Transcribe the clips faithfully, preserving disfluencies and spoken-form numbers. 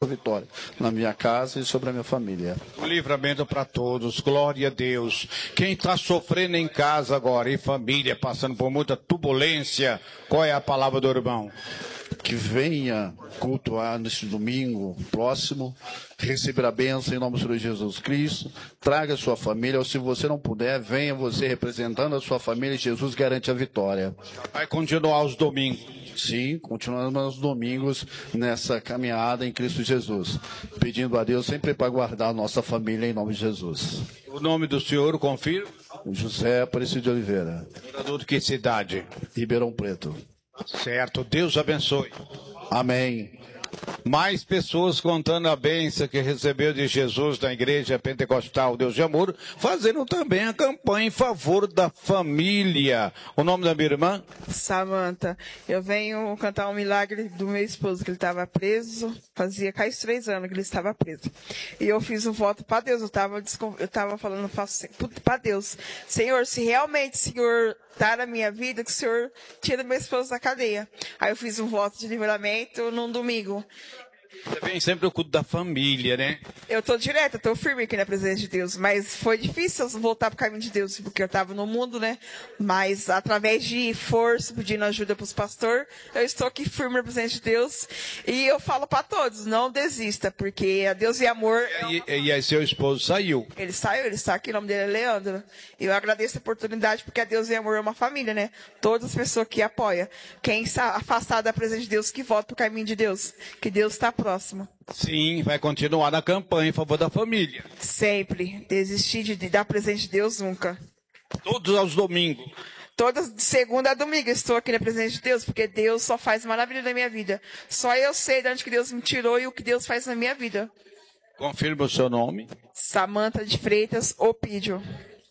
vitória na minha casa e sobre a minha família. O livramento para todos, glória a Deus. Quem está sofrendo em casa agora e família, passando por muita turbulência, qual é a palavra do irmão? Que venha cultuar neste domingo próximo, receber a bênção em nome do Senhor Jesus Cristo, traga a sua família, ou se você não puder, venha você representando a sua família e Jesus garante a vitória. Vai continuar os domingos? Sim, continuamos nos domingos nessa caminhada em Cristo Jesus, pedindo a Deus sempre para guardar a nossa família em nome de Jesus. O nome do senhor, confirmo? José Aparecido de Oliveira. Morador de que cidade? Ribeirão Preto. Certo, Deus abençoe. Amém. Mais pessoas contando a bênção que recebeu de Jesus na Igreja Pentecostal Deus de Amor, fazendo também a campanha em favor da família. O nome da minha irmã? Samanta. Eu venho cantar um milagre do meu esposo, que ele estava preso, fazia quase três anos que ele estava preso. E eu fiz um voto para Deus, eu estava eu tava falando para Deus, Senhor, se realmente o Senhor está na minha vida, que o Senhor tira meu esposo da cadeia. Aí eu fiz um voto de livramento num domingo. Você vem sempre o culto da família, né? Eu estou direto, estou firme aqui na presença de Deus, mas foi difícil voltar para o caminho de Deus, porque eu estava no mundo, né? Mas através de força, pedindo ajuda para os pastores, eu estou aqui firme na presença de Deus. E eu falo para todos, não desista, porque a Deus e amor... E, e, e aí seu esposo saiu? Ele saiu, ele está aqui, o nome dele é Leandro. E eu agradeço a oportunidade, porque a Deus e amor é uma família, né? Todas as pessoas que apoiam. Quem está afastado da presença de Deus, que volta para o caminho de Deus. Que Deus está próximo. Sim, vai continuar na campanha em favor da família. Sempre. Desistir de, de dar presente de Deus nunca. Todos aos domingos. Todas de segunda a domingo eu estou aqui na presença de Deus, porque Deus só faz maravilha na minha vida. Só eu sei de onde que Deus me tirou e o que Deus faz na minha vida. Confirma o seu nome. Samanta de Freitas Opídio.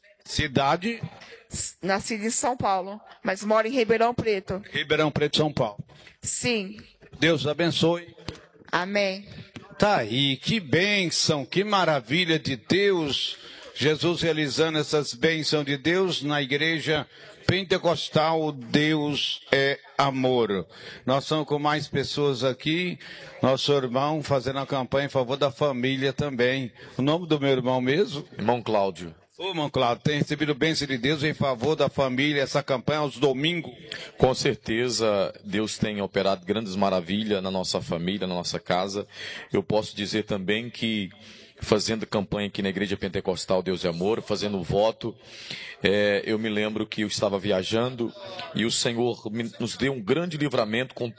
Cidade? Nascida em São Paulo, mas moro em Ribeirão Preto. Ribeirão Preto, São Paulo. Sim. Deus abençoe. Amém. Tá aí, que bênção, que maravilha de Deus. Jesus realizando essas bênçãos de Deus na Igreja Pentecostal Deus é Amor. Nós estamos com mais pessoas aqui. Nosso irmão fazendo a campanha em favor da família também. O nome do meu irmão mesmo? Irmão Cláudio. Ô, irmão Cláudio, tem recebido bênção de Deus em favor da família, essa campanha aos domingos? Com certeza, Deus tem operado grandes maravilhas na nossa família, na nossa casa. Eu posso dizer também que, fazendo campanha aqui na Igreja Pentecostal Deus é Amor, fazendo voto, é, eu me lembro que eu estava viajando e o Senhor nos deu um grande livramento com